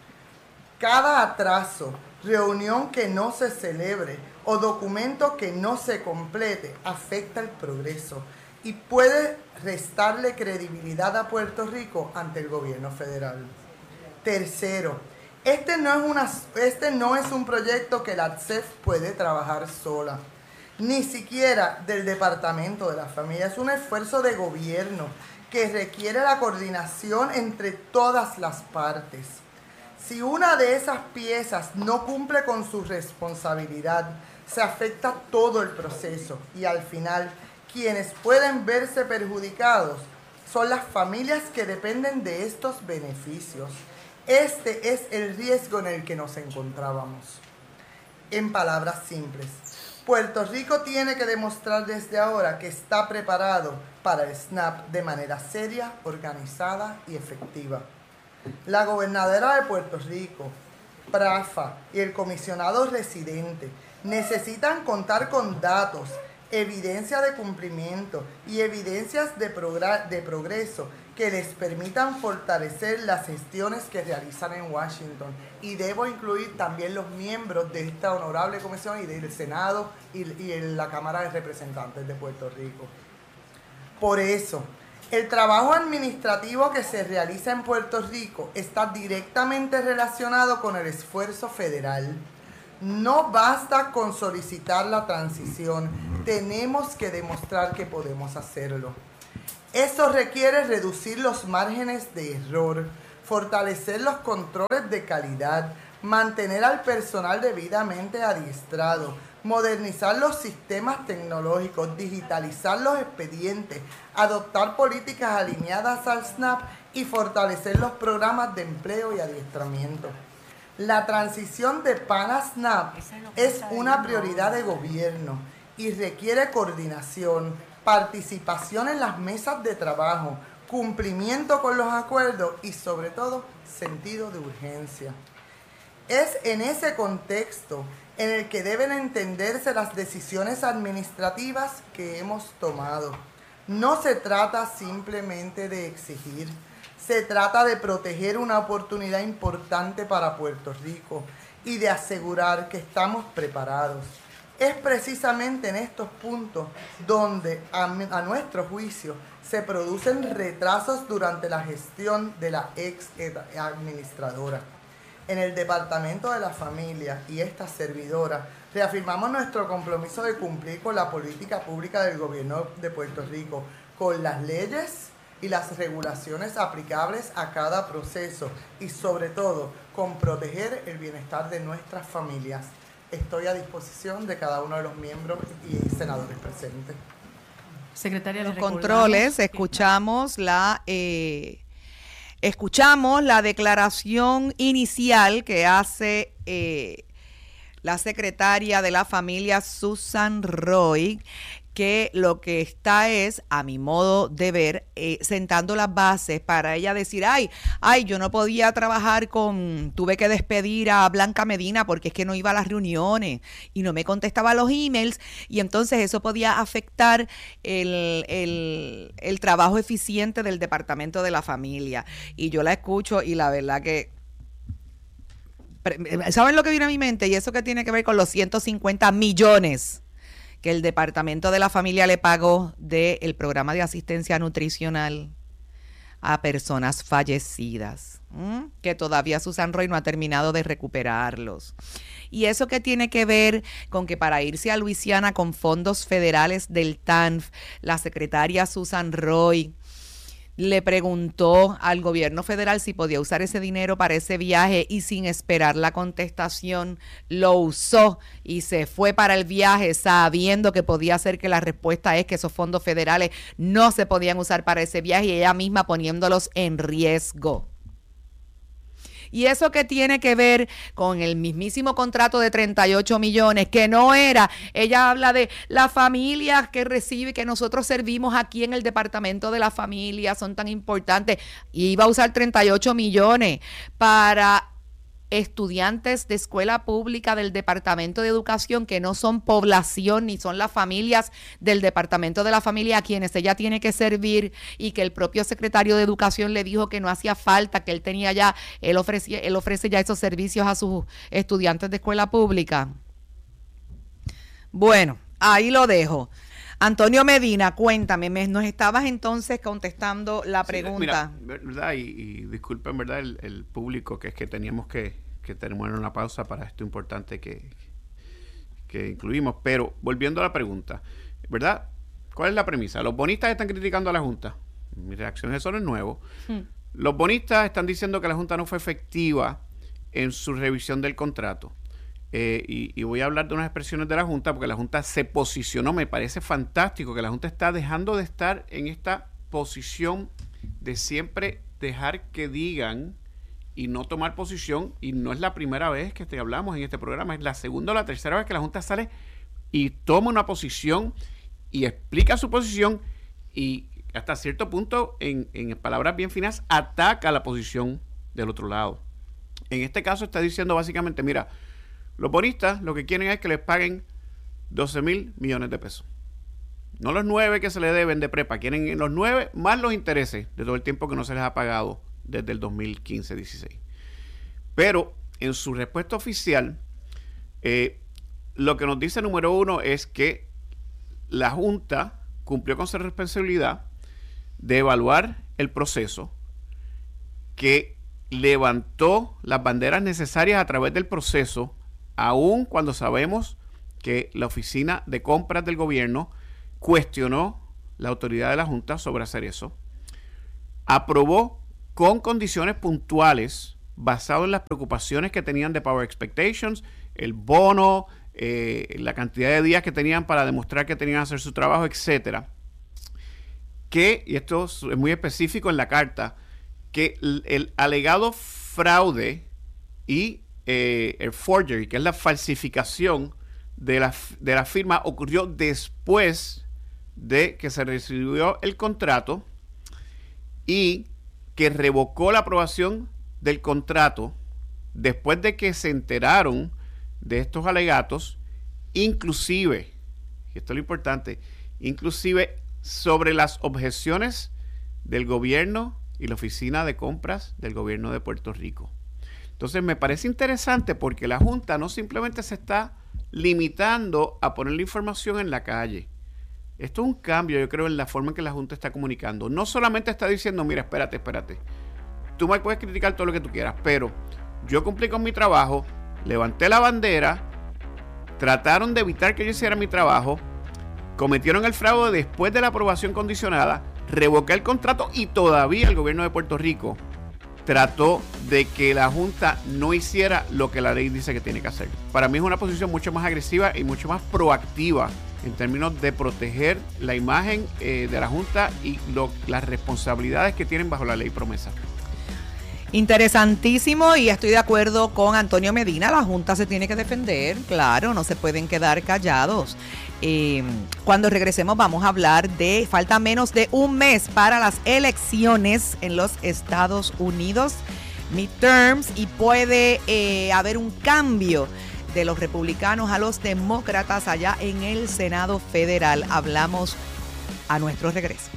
Cada atraso, reunión que no se celebre o documento que no se complete afecta el progreso y puede restarle credibilidad a Puerto Rico ante el gobierno federal. Tercero, este no es un proyecto que la ATSEF puede trabajar sola, ni siquiera del Departamento de la Familia. Es un esfuerzo de gobierno que requiere la coordinación entre todas las partes. Si una de esas piezas no cumple con su responsabilidad, se afecta todo el proceso y al final quienes pueden verse perjudicados son las familias que dependen de estos beneficios. Este es el riesgo en el que nos encontrábamos. En palabras simples, Puerto Rico tiene que demostrar desde ahora que está preparado para el SNAP de manera seria, organizada y efectiva. La gobernadora de Puerto Rico, PRAFA y el comisionado residente necesitan contar con datos, evidencia de cumplimiento y evidencias de progreso que les permitan fortalecer las gestiones que realizan en Washington. Y debo incluir también los miembros de esta honorable comisión y del Senado y en la Cámara de Representantes de Puerto Rico. Por eso, el trabajo administrativo que se realiza en Puerto Rico está directamente relacionado con el esfuerzo federal. No basta con solicitar la transición, tenemos que demostrar que podemos hacerlo. Eso requiere reducir los márgenes de error, fortalecer los controles de calidad, mantener al personal debidamente adiestrado, modernizar los sistemas tecnológicos, digitalizar los expedientes, adoptar políticas alineadas al SNAP y fortalecer los programas de empleo y adiestramiento. La transición de PAN a SNAP es una prioridad de gobierno y requiere coordinación, participación en las mesas de trabajo, cumplimiento con los acuerdos y sobre todo sentido de urgencia. Es en ese contexto en el que deben entenderse las decisiones administrativas que hemos tomado. No se trata simplemente de exigir, se trata de proteger una oportunidad importante para Puerto Rico y de asegurar que estamos preparados. Es precisamente en estos puntos donde, a nuestro juicio, se producen retrasos durante la gestión de la ex administradora. En el Departamento de la Familia y esta servidora, reafirmamos nuestro compromiso de cumplir con la política pública del gobierno de Puerto Rico, con las leyes y las regulaciones aplicables a cada proceso y sobre todo con proteger el bienestar de nuestras familias. Estoy a disposición de cada uno de los miembros y senadores presentes. Secretaria, los controles, escuchamos la declaración inicial que hace la secretaria de la familia, Susan Roy, que lo que está es, a mi modo de ver, sentando las bases para ella decir, ay, yo no podía trabajar tuve que despedir a Blanca Medina porque es que no iba a las reuniones y no me contestaba los emails, y entonces eso podía afectar el trabajo eficiente del Departamento de la Familia. Y yo la escucho y la verdad que, ¿saben lo que viene a mi mente? Y eso que tiene que ver con los 150 millones que el Departamento de la Familia le pagó del programa de asistencia nutricional a personas fallecidas, que todavía Susan Roy no ha terminado de recuperarlos. Y eso que tiene que ver con que para irse a Luisiana con fondos federales del TANF, la secretaria Susan Roy le preguntó al gobierno federal si podía usar ese dinero para ese viaje y sin esperar la contestación lo usó y se fue para el viaje sabiendo que podía ser que la respuesta es que esos fondos federales no se podían usar para ese viaje y ella misma poniéndolos en riesgo. Y eso que tiene que ver con el mismísimo contrato de 38 millones, que no era, ella habla de las familias que recibe, que nosotros servimos aquí en el Departamento de la Familia, son tan importantes, y iba a usar 38 millones para estudiantes de escuela pública del Departamento de Educación que no son población ni son las familias del Departamento de la Familia a quienes ella tiene que servir, y que el propio secretario de Educación le dijo que no hacía falta, que él ofrece ya esos servicios a sus estudiantes de escuela pública. Bueno, ahí lo dejo. Antonio Medina, cuéntame, nos estabas entonces contestando la pregunta. Mira, verdad, y disculpen, verdad, el público, que es que teníamos que tener una pausa para esto importante que incluimos. Pero volviendo a la pregunta, ¿verdad? ¿Cuál es la premisa? Los bonistas están criticando a la Junta. Mi reacción es eso no es nuevo. Los bonistas están diciendo que la Junta no fue efectiva en su revisión del contrato. Y voy a hablar de unas expresiones de la Junta, porque la Junta se posicionó. Me parece fantástico que la Junta está dejando de estar en esta posición de siempre dejar que digan y no tomar posición, y no es la primera vez que te hablamos en este programa, es la segunda o la tercera vez que la Junta sale y toma una posición y explica su posición y hasta cierto punto, en palabras bien finas, ataca la posición del otro lado. En este caso está diciendo básicamente, mira, los bonistas lo que quieren es que les paguen 12,000 millones de pesos. No los 9 que se le deben de prepa, quieren los 9 más los intereses de todo el tiempo que no se les ha pagado desde el 2015-16. Pero en su respuesta oficial, lo que nos dice número 1 es que la Junta cumplió con su responsabilidad de evaluar el proceso, que levantó las banderas necesarias a través del proceso, aun cuando sabemos que la Oficina de Compras del Gobierno cuestionó la autoridad de la Junta sobre hacer eso. Aprobó con condiciones puntuales, basado en las preocupaciones que tenían de Power Expectations, el bono, la cantidad de días que tenían para demostrar que tenían que hacer su trabajo, etcétera. Que, y esto es muy específico en la carta, que el alegado fraude y el forgery, que es la falsificación de la firma, ocurrió después de que se recibió el contrato, y que revocó la aprobación del contrato después de que se enteraron de estos alegatos, inclusive, y esto es lo importante, inclusive sobre las objeciones del gobierno y la Oficina de Compras del Gobierno de Puerto Rico. Entonces me parece interesante porque la Junta no simplemente se está limitando a poner la información en la calle. Esto es un cambio, yo creo, en la forma en que la Junta está comunicando. No solamente está diciendo, mira, espérate. Tú me puedes criticar todo lo que tú quieras, pero yo cumplí con mi trabajo, levanté la bandera, trataron de evitar que yo hiciera mi trabajo, cometieron el fraude después de la aprobación condicionada, revoqué el contrato y todavía el gobierno de Puerto Rico trató de que la Junta no hiciera lo que la ley dice que tiene que hacer. Para mí es una posición mucho más agresiva y mucho más proactiva en términos de proteger la imagen de la Junta y las responsabilidades que tienen bajo la ley promesa. Interesantísimo, y estoy de acuerdo con Antonio Medina. La Junta se tiene que defender, claro, no se pueden quedar callados. Cuando regresemos vamos a hablar de, falta menos de un mes para las elecciones en los Estados Unidos, midterms, y puede haber un cambio de los republicanos a los demócratas allá en el Senado Federal. Hablamos a nuestro regreso.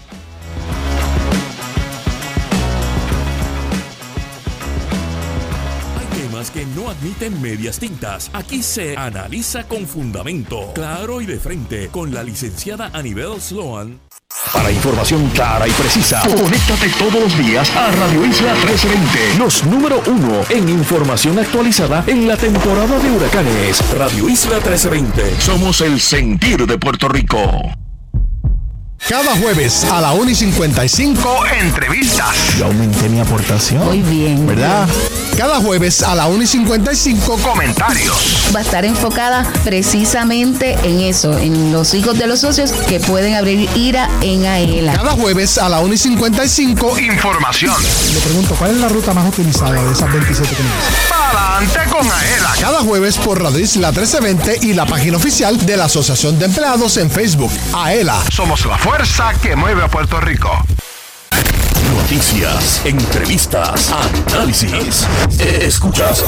Que no admiten medias tintas. Aquí se analiza con fundamento, claro y de frente, con la licenciada Anibel Sloan. Para información clara y precisa, conéctate todos los días a Radio Isla 1320, los número 1 en información actualizada en la temporada de huracanes. Radio Isla 1320, somos el sentir de Puerto Rico. Cada jueves a la 1:55, entrevistas. Yo aumenté mi aportación. Muy bien. ¿Verdad? Cada jueves a la 1:55, comentarios. Va a estar enfocada precisamente en eso, en los hijos de los socios que pueden abrir IRA en AELA. Cada jueves a la 1:55, información. Le pregunto, ¿cuál es la ruta más utilizada de esas 27 que me dicen? Pa'lante con AELA. Cada jueves por Radio Isla 1320 y la página oficial de la Asociación de Empleados en Facebook. AELA. Somos la fuerza que mueve a Puerto Rico. Noticias, entrevistas, análisis. Escuchas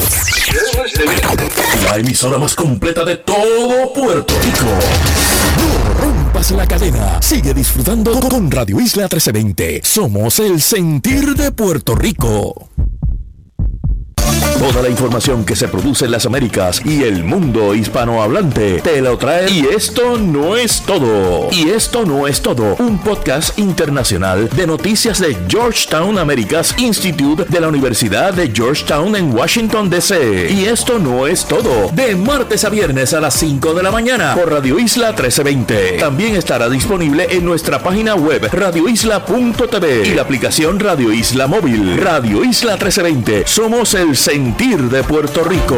la emisora más completa de todo Puerto Rico. No rompas la cadena. Sigue disfrutando con Radio Isla 1320. Somos el sentir de Puerto Rico. Toda la información que se produce en las Américas y el mundo hispanohablante te lo trae. Y esto no es todo. Y esto no es todo. Un podcast internacional de noticias de Georgetown Americas Institute de la Universidad de Georgetown en Washington, D.C. Y esto no es todo. De martes a viernes a las 5 de la mañana por Radio Isla 1320. También estará disponible en nuestra página web radioisla.tv y la aplicación Radio Isla Móvil. Radio Isla 1320. Somos el sentir de Puerto Rico.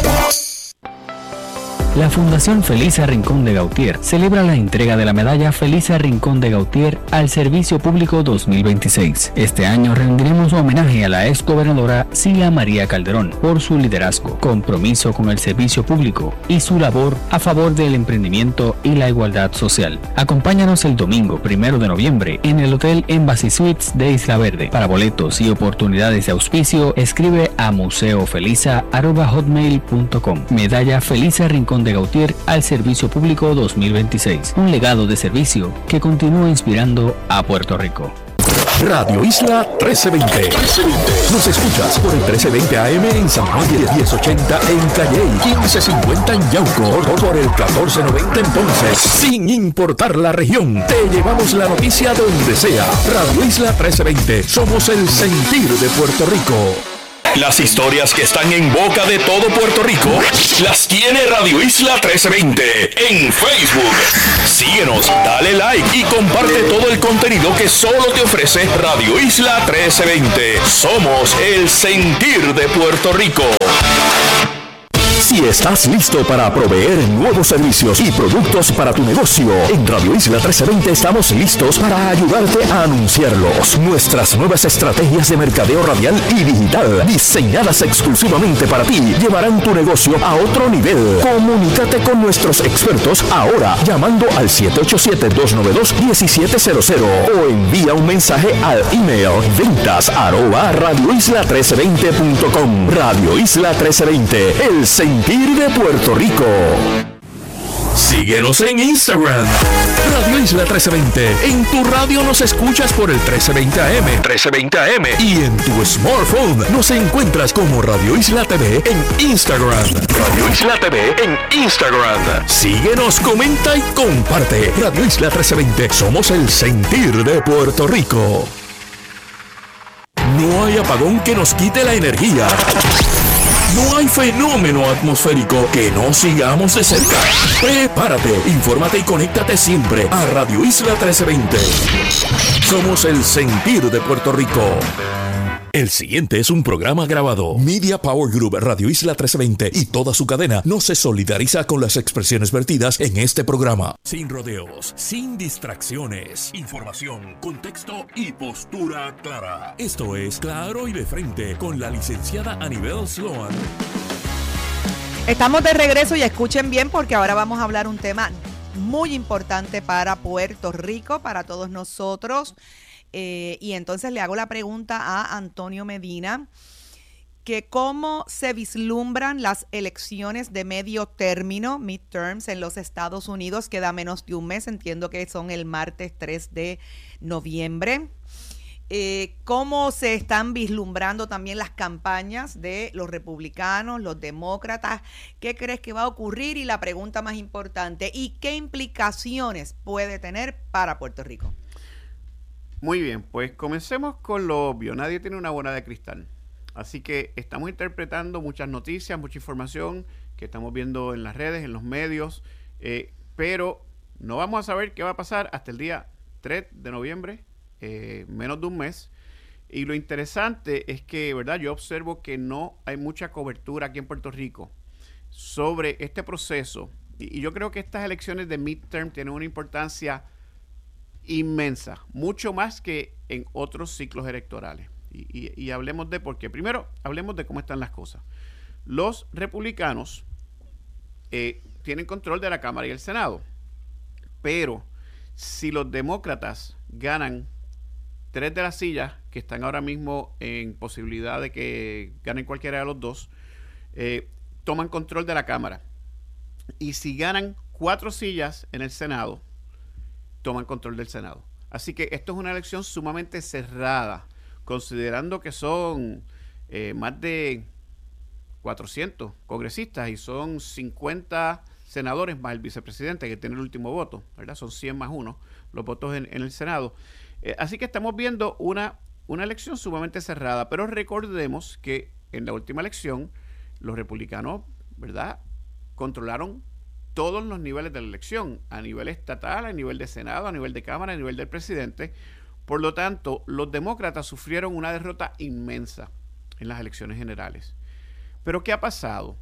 La Fundación Felisa Rincón de Gautier celebra la entrega de la medalla Felisa Rincón de Gautier al Servicio Público 2026. Este año rendiremos homenaje a la exgobernadora Sila María Calderón por su liderazgo, compromiso con el servicio público y su labor a favor del emprendimiento y la igualdad social. Acompáñanos el domingo 1 de noviembre en el Hotel Embassy Suites de Isla Verde. Para boletos y oportunidades de auspicio, escribe a museofelisa@hotmail.com. Medalla Felisa Rincón Barón de Gautier al Servicio Público 2026. Un legado de servicio que continúa inspirando a Puerto Rico. Radio Isla 1320. Nos escuchas por el 1320 AM en San Juan, 1080 en Calley, 1550 en Yauco, por el 1490 en Ponce. Sin importar la región, te llevamos la noticia donde sea. Radio Isla 1320. Somos el sentir de Puerto Rico. Las historias que están en boca de todo Puerto Rico las tiene Radio Isla 1320 en Facebook. Síguenos, dale like y comparte todo el contenido que solo te ofrece Radio Isla 1320. Somos el sentir de Puerto Rico. Si estás listo para proveer nuevos servicios y productos para tu negocio, en Radio Isla 1320 estamos listos para ayudarte a anunciarlos. Nuestras nuevas estrategias de mercadeo radial y digital, diseñadas exclusivamente para ti, llevarán tu negocio a otro nivel. Comunícate con nuestros expertos ahora llamando al 787-292-1700 o envía un mensaje al email ventas@radioisla1320.com. Radio Isla 1320, el sentir de Puerto Rico. Síguenos en Instagram, Radio Isla 1320. En tu radio nos escuchas por el 1320 AM, y en tu smartphone nos encuentras como Radio Isla TV en Instagram. Radio Isla TV en Instagram. Síguenos, comenta y comparte. Radio Isla 1320. Somos el sentir de Puerto Rico. No hay apagón que nos quite la energía. No hay fenómeno atmosférico que no sigamos de cerca. Prepárate, infórmate y conéctate siempre a Radio Isla 1320. Somos el sentir de Puerto Rico. El siguiente es un programa grabado. Media Power Group, Radio Isla 1320 y toda su cadena no se solidariza con las expresiones vertidas en este programa. Sin rodeos, sin distracciones, información, contexto y postura clara. Esto es Claro y de Frente con la licenciada Anibel Sloan. Estamos de regreso y escuchen bien porque ahora vamos a hablar un tema muy importante para Puerto Rico, para todos nosotros. Y entonces le hago la pregunta a Antonio Medina, que cómo se vislumbran las elecciones de medio término, midterms, en los Estados Unidos. Queda menos de un mes, entiendo que son el martes 3 de noviembre. Cómo se están vislumbrando también las campañas de los republicanos, los demócratas. ¿Qué crees que va a ocurrir? Y la pregunta más importante, ¿y qué implicaciones puede tener para Puerto Rico? Muy bien, pues comencemos con lo obvio. Nadie tiene una bola de cristal. Así que estamos interpretando muchas noticias, mucha información que estamos viendo en las redes, en los medios, pero no vamos a saber qué va a pasar hasta el día 3 de noviembre, menos de un mes. Y lo interesante es que, ¿verdad? Yo observo que no hay mucha cobertura aquí en Puerto Rico sobre este proceso. Y yo creo que estas elecciones de midterm tienen una importancia inmensa, mucho más que en otros ciclos electorales. Y hablemos de por qué. Primero, hablemos de cómo están las cosas. Los republicanos tienen control de la Cámara y el Senado, pero si los demócratas ganan 3 de las sillas que están ahora mismo en posibilidad de que ganen cualquiera de los dos, toman control de la Cámara. Y si ganan 4 sillas en el Senado, toman control del Senado. Así que esto es una elección sumamente cerrada, considerando que son más de 400 congresistas y son 50 senadores más el vicepresidente que tiene el último voto, ¿verdad? Son 100 más 1 los votos en el Senado. Así que estamos viendo una elección sumamente cerrada, pero recordemos que en la última elección los republicanos, ¿verdad?, controlaron todos los niveles de la elección, a nivel estatal, a nivel de Senado, a nivel de Cámara, a nivel del presidente. Por lo tanto, los demócratas sufrieron una derrota inmensa en las elecciones generales. Pero ¿qué ha pasado?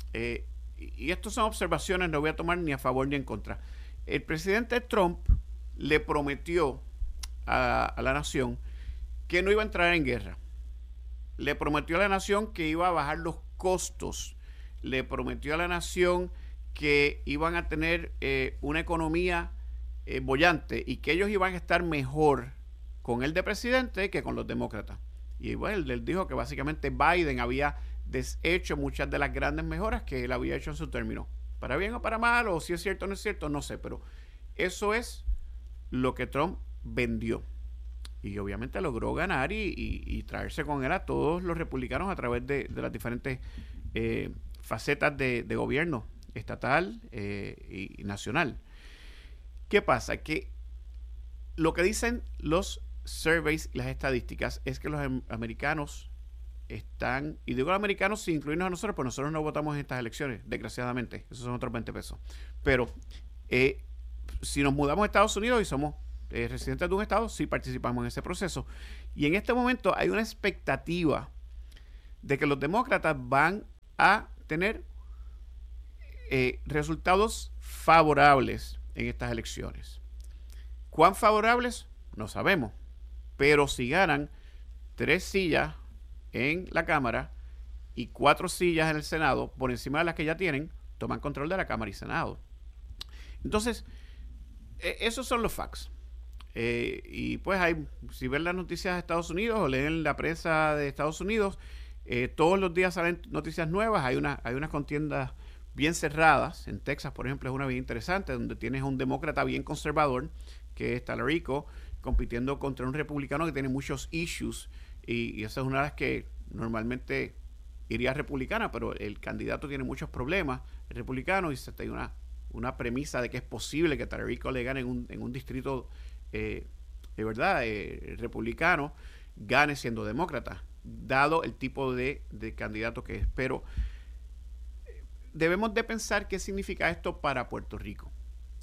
Y estas son observaciones, no voy a tomar ni a favor ni en contra. El presidente Trump le prometió a la nación que no iba a entrar en guerra. Le prometió a la nación que iba a bajar los costos. Le prometió a la nación que iban a tener una economía bollante y que ellos iban a estar mejor con él de presidente que con los demócratas. Y bueno, él dijo que básicamente Biden había deshecho muchas de las grandes mejoras que él había hecho en su término. para bien o para mal, o si es cierto o no es cierto, no sé, pero eso es lo que Trump vendió. Y obviamente logró ganar y traerse con él a todos los republicanos a través de las diferentes facetas de gobierno estatal y nacional. ¿Qué pasa? Que lo que dicen los surveys y las estadísticas es que los americanos están, y digo los americanos sin incluirnos a nosotros, pues nosotros no votamos en estas elecciones, desgraciadamente, esos son otros 20 pesos. Pero si nos mudamos a Estados Unidos y somos residentes de un estado, sí participamos en ese proceso. Y en este momento hay una expectativa de que los demócratas van a tener resultados favorables en estas elecciones. ¿Cuán favorables? No sabemos. Pero si ganan 3 sillas en la Cámara y 4 sillas en el Senado, por encima de las que ya tienen, toman control de la Cámara y Senado. Entonces, esos son los facts. Y pues si ven las noticias de Estados Unidos o leen la prensa de Estados Unidos, todos los días salen noticias nuevas. Hay unas contiendas bien cerradas. En Texas, por ejemplo, es una bien interesante, donde tienes a un demócrata bien conservador, que es Talarico, compitiendo contra un republicano que tiene muchos issues, y esa es una de las que normalmente iría republicana, pero el candidato tiene muchos problemas, el republicano, y se hay una premisa de que es posible que Talarico le gane en un distrito de verdad republicano, gane siendo demócrata, dado el tipo de candidato que es. Pero debemos de pensar qué significa esto para Puerto Rico.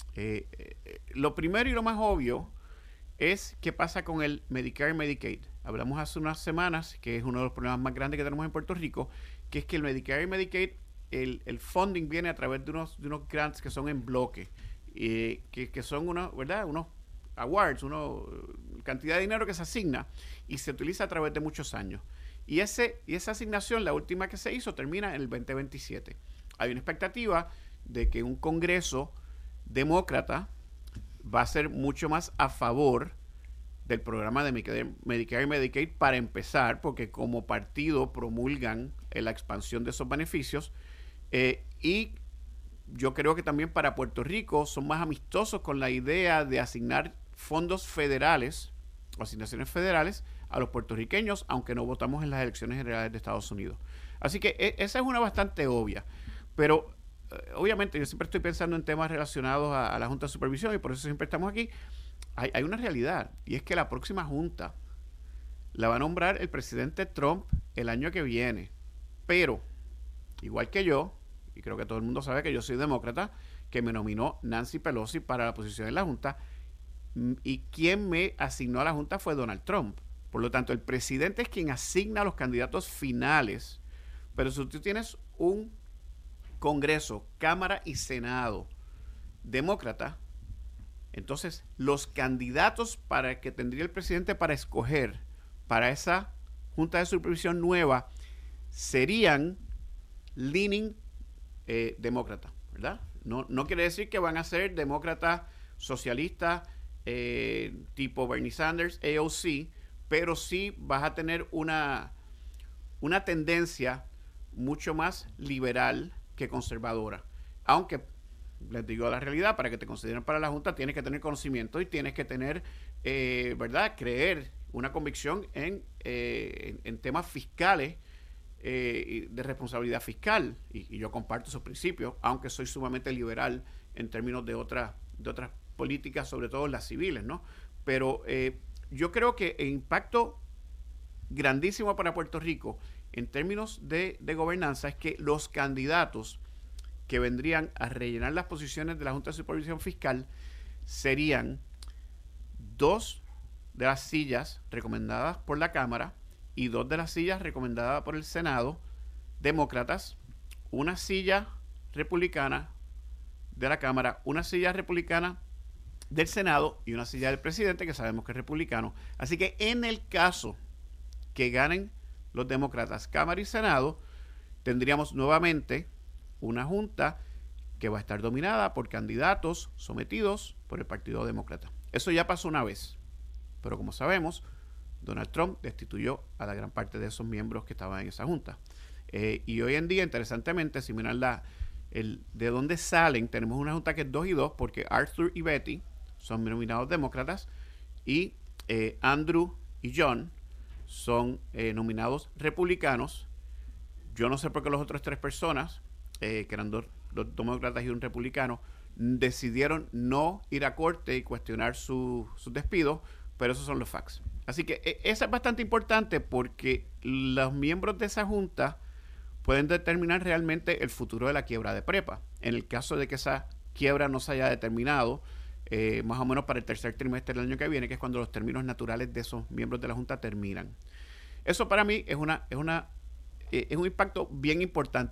Lo primero y lo más obvio es qué pasa con el Medicare y Medicaid. Hablamos hace unas semanas que es uno de los problemas más grandes que tenemos en Puerto Rico, que es que el Medicare y Medicaid, el funding viene a través de unos grants que son en bloque, que son unos awards, cantidad de dinero que se asigna y se utiliza a través de muchos años. Y esa asignación, la última que se hizo, termina en el 2027. Hay una expectativa de que un Congreso demócrata va a ser mucho más a favor del programa de Medicare y Medicaid para empezar, porque como partido promulgan la expansión de esos beneficios, y yo creo que también para Puerto Rico son más amistosos con la idea de asignar fondos federales o asignaciones federales a los puertorriqueños, aunque no votamos en las elecciones generales de Estados Unidos. Así que esa es una bastante obvia, pero obviamente yo siempre estoy pensando en temas relacionados a la Junta de Supervisión y por eso siempre estamos aquí. Hay una realidad, y es que la próxima Junta la va a nombrar el presidente Trump el año que viene, pero igual que yo, y creo que todo el mundo sabe que yo soy demócrata, que me nominó Nancy Pelosi para la posición en la Junta, y quien me asignó a la Junta fue Donald Trump. Por lo tanto, el presidente es quien asigna a los candidatos finales, pero si tú tienes un Congreso, Cámara y Senado demócrata, entonces los candidatos para que tendría el presidente para escoger para esa Junta de Supervisión nueva serían leaning demócrata, ¿verdad? No quiere decir que van a ser demócratas socialistas tipo Bernie Sanders, AOC, pero sí vas a tener una tendencia mucho más liberal que conservadora. Aunque, les digo la realidad, para que te consideren para la Junta tienes que tener conocimiento y tienes que tener, ¿verdad?, creer una convicción en temas fiscales, de responsabilidad fiscal. Y yo comparto esos principios, aunque soy sumamente liberal en términos de otras políticas, sobre todo las civiles, ¿no? Pero yo creo que el impacto grandísimo para Puerto Rico en términos de gobernanza es que los candidatos que vendrían a rellenar las posiciones de la Junta de Supervisión Fiscal serían 2 de las sillas recomendadas por la Cámara y 2 de las sillas recomendadas por el Senado, demócratas, una silla republicana de la Cámara, una silla republicana del Senado y una silla del presidente, que sabemos que es republicano. Así que en el caso que ganen los demócratas Cámara y Senado, tendríamos nuevamente una junta que va a estar dominada por candidatos sometidos por el Partido Demócrata. Eso ya pasó una vez, pero como sabemos, Donald Trump destituyó a la gran parte de esos miembros que estaban en esa junta. Y hoy en día, interesantemente, si miran de dónde salen, tenemos una junta que es 2 y 2, porque Arthur y Betty son nominados demócratas y Andrew y John son nominados republicanos. Yo no sé por qué los otros 3 personas, que eran 2 demócratas y un republicano, decidieron no ir a corte y cuestionar sus despidos, pero esos son los facts. Así que eso es bastante importante porque los miembros de esa junta pueden determinar realmente el futuro de la quiebra de prepa. En el caso de que esa quiebra no se haya determinado, más o menos para el tercer trimestre del año que viene, que es cuando los términos naturales de esos miembros de la junta terminan. Eso para mí es un impacto bien importante.